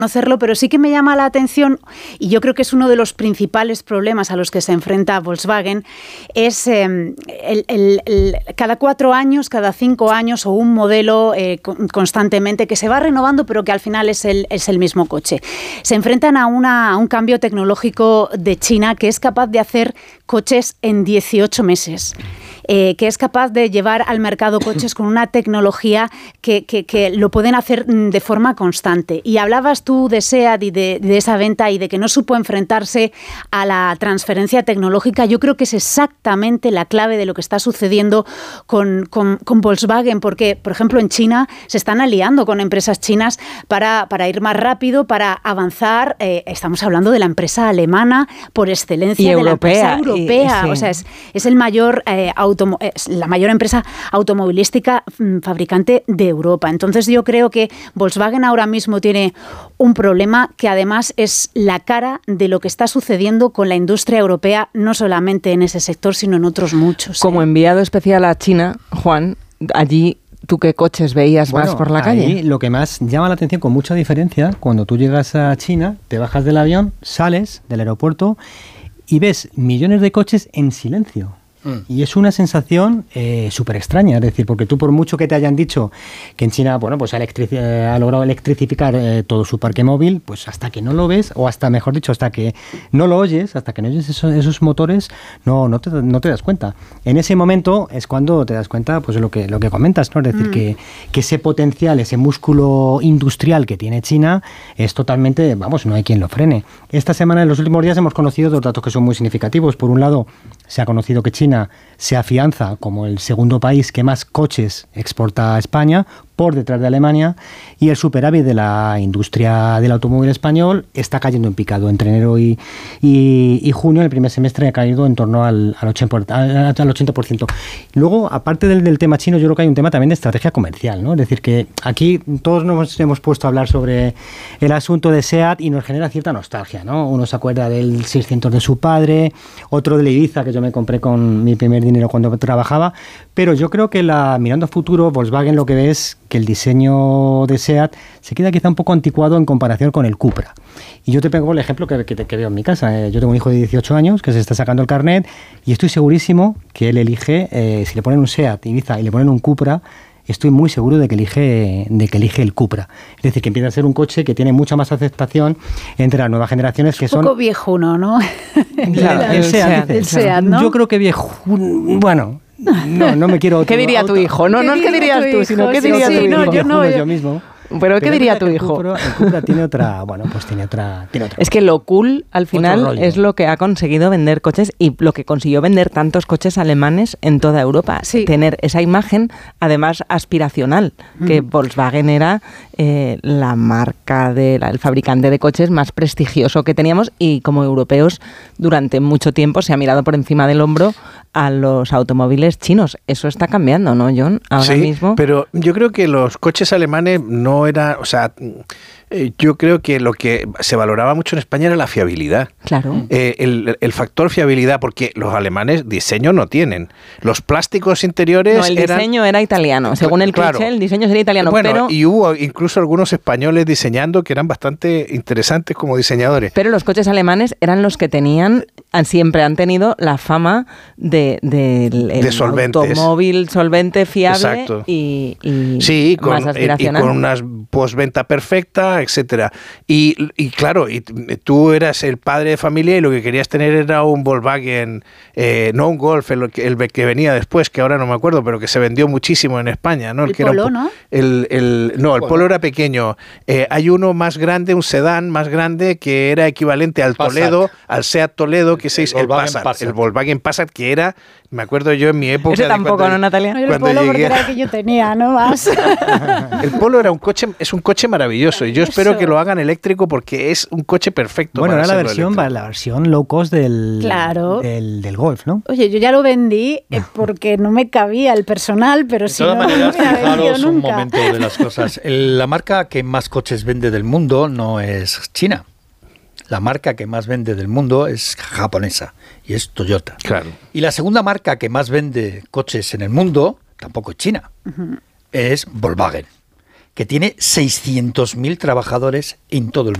conocerlo, pero sí que me llama la atención, y yo creo que es uno de los principales problemas a los que se enfrenta Volkswagen, es cada 4 años, cada 5 años, o un modelo constantemente que se va renovando, pero que al final es el mismo coche. Se enfrentan a un cambio tecnológico de China que es capaz de hacer coches en 18 meses. Que es capaz de llevar al mercado coches con una tecnología que lo pueden hacer de forma constante. Y hablabas tú de SEAT y de esa venta y de que no supo enfrentarse a la transferencia tecnológica. Yo creo que es exactamente la clave de lo que está sucediendo con Volkswagen, porque, por ejemplo, en China se están aliando con empresas chinas para ir más rápido, para avanzar. Estamos hablando de la empresa alemana por excelencia, y de europea, la empresa europea. Sí. O sea, es el mayor es la mayor empresa automovilística fabricante de Europa. Entonces yo creo que Volkswagen ahora mismo tiene un problema que además es la cara de lo que está sucediendo con la industria europea, no solamente en ese sector, sino en otros muchos. Como enviado especial a China, Juan, allí, ¿tú qué coches veías más por la calle? Lo que más llama la atención, con mucha diferencia, cuando tú llegas a China, te bajas del avión, sales del aeropuerto y ves millones de coches en silencio. Y es una sensación súper extraña, es decir, porque tú, por mucho que te hayan dicho que en China, bueno, pues ha logrado electrificar todo su parque móvil, pues hasta que no lo ves, o hasta, mejor dicho, hasta que no lo oyes, hasta que no oyes esos motores, no te das cuenta. En ese momento es cuando te das cuenta, pues lo que comentas, ¿no? Es decir, que ese potencial, ese músculo industrial que tiene China es totalmente, vamos, no hay quien lo frene. Esta semana, en los últimos días, hemos conocido dos datos que son muy significativos. Por un lado, se ha conocido que China se afianza como el segundo país que más coches exporta a España, por detrás de Alemania, y el superávit de la industria del automóvil español está cayendo en picado. Entre enero y junio, el primer semestre, ha caído en torno al 80%. Luego, aparte del tema chino, yo creo que hay un tema también de estrategia comercial, ¿no? Es decir, que aquí todos nos hemos puesto a hablar sobre el asunto de SEAT y nos genera cierta nostalgia, ¿no? Uno se acuerda del 600 de su padre, otro del Ibiza, que yo me compré con mi primer dinero cuando trabajaba, pero yo creo que mirando a futuro, Volkswagen lo que ve es que el diseño de SEAT se queda quizá un poco anticuado en comparación con el Cupra. Y yo te pongo el ejemplo que veo en mi casa. Yo tengo un hijo de 18 años que se está sacando el carnet y estoy segurísimo que él elige, si le ponen un SEAT Ibiza y le ponen un Cupra, estoy muy seguro de que elige el Cupra. Es decir, que empieza a ser un coche que tiene mucha más aceptación entre las nuevas generaciones, que son... Un poco viejuno, ¿no? Claro, el SEAT, ¿no? Yo creo que viejuno... Bueno... No me quiero... ¿Qué diría tu hijo? No es que dirías tú, sino ¿qué diría tu hijo? Yo mismo. ¿Pero qué diría tu hijo? El Cupra tiene otra... Bueno, pues tiene otra... Es que lo cool, al final, es lo que ha conseguido vender coches y lo que consiguió vender tantos coches alemanes en toda Europa. Sí. Tener esa imagen, además, aspiracional, que Volkswagen era la marca, el fabricante de coches más prestigioso que teníamos, y como europeos, durante mucho tiempo se ha mirado por encima del hombro a los automóviles chinos. Eso está cambiando, ¿no, John? Ahora mismo. Pero yo creo que los coches alemanes no era, o sea, yo creo que lo que se valoraba mucho en España era la fiabilidad. Claro. El factor fiabilidad, porque los alemanes diseño no tienen. Los plásticos interiores no, el diseño era italiano. Según el cliché, el diseño sería italiano. Bueno, pero... y hubo incluso algunos españoles diseñando que eran bastante interesantes como diseñadores. Pero los coches alemanes eran los que siempre han tenido la fama de solventes. Automóvil solvente, fiable. Exacto. y sí, más aspiracional. Y con una postventa perfecta, etcétera. Y claro, y tú eras el padre de familia y lo que querías tener era un Volkswagen, no un Golf, el que venía después, que ahora no me acuerdo, pero que se vendió muchísimo en España, ¿no? El Polo, ¿no? El Polo era pequeño. Hay uno más grande, un sedán más grande, que era equivalente al Toledo, al SEAT Toledo, que es el Passat, el Volkswagen Passat, que era, me acuerdo yo en mi época... Ese tampoco, ¿no, Natalia? No, el Polo porque era el que yo tenía, no más. El Polo es un coche maravilloso y yo espero que lo hagan eléctrico porque es un coche perfecto. Bueno, era la versión low cost del Golf, ¿no? Oye, yo ya lo vendí porque no me cabía el personal, pero si no, maneras, no me fijaros un nunca. momento de las cosas. La marca que más coches vende del mundo no es China. La marca que más vende del mundo es japonesa y es Toyota. Claro. Y la segunda marca que más vende coches en el mundo tampoco es China, es Volkswagen. que tiene 600.000 trabajadores en todo el mundo.